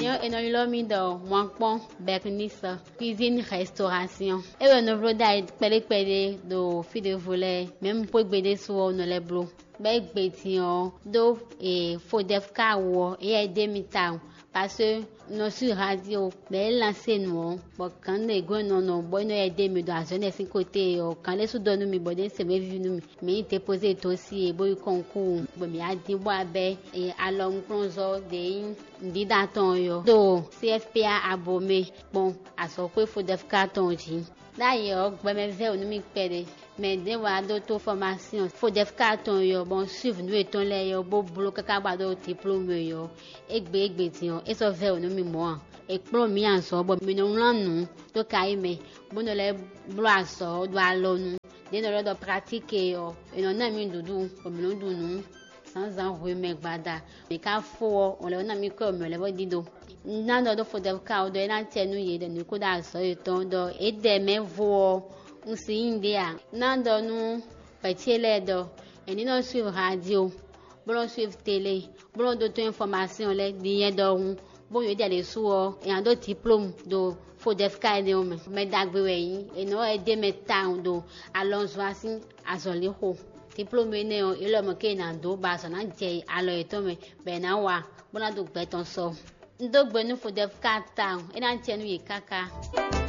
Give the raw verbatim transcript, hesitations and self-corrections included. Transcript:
Enion eno lomi do Monkpon Bernissa cuisine restauration. E we no broda pele pele do fi de voler même pour gbede so no le blo. Be gbetian do e fodef ka wo e demi town parce que no sur radio be lancer no bo kan ne go no no boy no e demi do azone sin côté o kan le su do no mi bo de se me vi no mi mi te poser to si e boy concours bo mi adi bo abe e alom kronzo de ndi daton yo do C F P A abome bon aso pe fodef ka ton ji. D'ailleurs, je me vais au numéro péré, mais de voir d'autres formations. Faut des cartons yo, bon suivre nous et ton lait yo, beau boulot kaka do diplôme yo, et bé bé tion, et ça fait au numéro moi. Et promis en so, bon mais non là non, to kaime, bon le blois so, doit l'on, de no de pratiquer yo, et non na mi doudou, comme non doudou. Sans en remettre bada mais quand faut on le na mi comme le bo dido nando do for the cow do na tenu ye de ni ko da so eton do e de me vo un si india nando nu petiele do et ni non suivre radio bon suivre télé bon d'autres informations les bien do bon yo d'aller sous et en d'autres diplôme do for the sky de homme mais dagwe yi et no e de me town do alonso asin azoli ho diplôme ne o ile mo ke na do ba so na je alo eto me be na wa bona do gbe ton so ndo gbe nu for the cat town e na tenu ye kaka.